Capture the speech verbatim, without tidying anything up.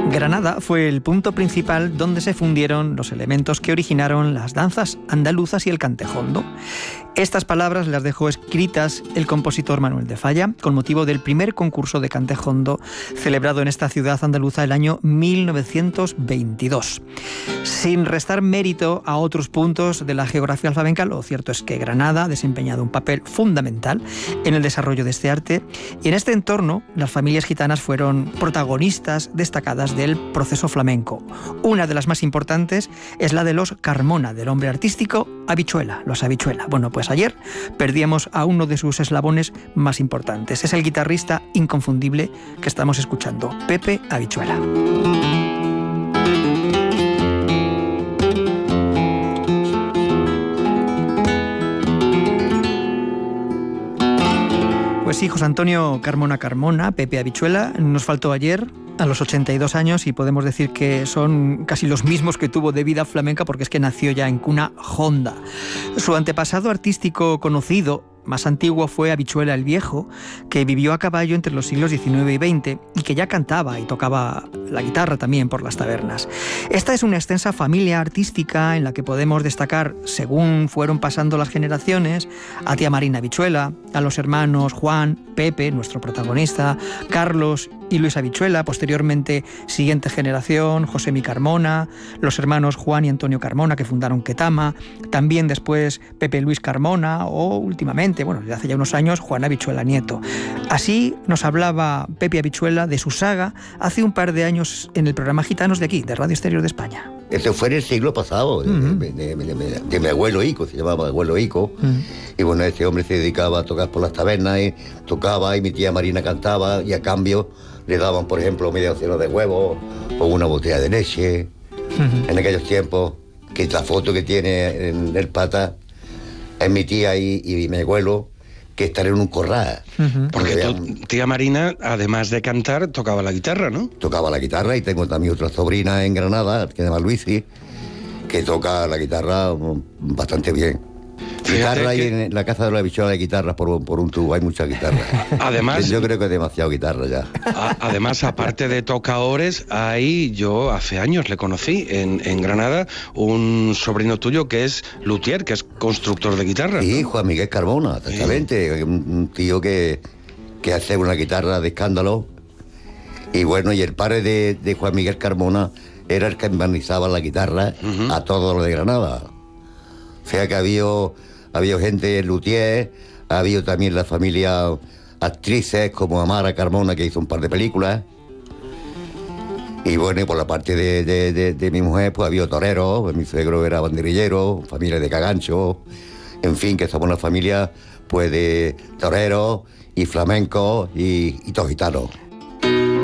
Granada fue el punto principal donde se fundieron los elementos que originaron las danzas andaluzas y el cantejondo. Estas palabras las dejó escritas el compositor Manuel de Falla con motivo del primer concurso de cantejondo celebrado en esta ciudad andaluza el año mil novecientos veintidós. Sin restar mérito a otros puntos de la geografía flamenca, lo cierto es que Granada ha desempeñado un papel fundamental en el desarrollo de este arte, y en este entorno las familias gitanas fueron protagonistas destacadas del proceso flamenco. Una de las más importantes es la de los Carmona, del hombre artístico Habichuela, los Habichuela. Bueno, pues ayer perdíamos a uno de sus eslabones más importantes. Es el guitarrista inconfundible que estamos escuchando, Pepe Habichuela. Pues sí, José Antonio Carmona Carmona, Pepe Habichuela, nos faltó ayer a los ochenta y dos años y podemos decir que son casi los mismos que tuvo de vida flamenca, porque es que nació ya en cuna honda. Su antepasado artístico conocido más antiguo fue Habichuela el Viejo, que vivió a caballo entre los siglos diecinueve y veinte y que ya cantaba y tocaba la guitarra también por las tabernas. Esta es una extensa familia artística en la que podemos destacar, según fueron pasando las generaciones, a tía Marina Habichuela, a los hermanos Juan, Pepe, nuestro protagonista, Carlos y Luis Habichuela, posteriormente siguiente generación, José Mi Carmona, los hermanos Juan y Antonio Carmona, que fundaron Ketama, también después Pepe Luis Carmona, o últimamente, bueno, desde hace ya unos años, Juan Habichuela Nieto. Así nos hablaba Pepe Habichuela de su saga hace un par de años en el programa Gitanos de aquí, de Radio Exterior de España. Eso fue en el siglo pasado, de, uh-huh. de, de, de, de, de mi abuelo Ico, se llamaba abuelo Ico, uh-huh. y bueno, este hombre se dedicaba a tocar por las tabernas, y tocaba, y mi tía Marina cantaba, y a cambio le daban, por ejemplo, medio cielo de huevos o una botella de leche. Uh-huh. En aquellos tiempos, que la foto que tiene en el pata es mi tía y, y mi abuelo, que están en un corral. Uh-huh. Porque tu tía Marina, además de cantar, tocaba la guitarra, ¿no? Tocaba la guitarra, y tengo también otra sobrina en Granada, que se llama Luisi, que toca la guitarra bastante bien. Guitarra, y en la casa de la Habichuela de guitarras por, por un tubo, hay muchas guitarras. Además, yo creo que es demasiado guitarra ya. A, además, aparte de tocadores, hay, yo hace años le conocí en, en Granada, un sobrino tuyo que es luthier, que es constructor de guitarras. Sí, ¿no? Juan Miguel Carmona, exactamente. Sí. Un, un tío que, que hace una guitarra de escándalo. Y bueno, y el padre de, de Juan Miguel Carmona era el que embarnizaba la guitarra uh-huh. a todos los de Granada. O sea que había, había gente luthier, ha habido también la familia actrices como Amara Carmona, que hizo un par de películas. Y bueno, y por la parte de, de, de, de mi mujer, pues había toreros, mi suegro era banderillero, familia de Cagancho, en fin, que somos una familia pues de toreros y flamencos y, y todos gitanos.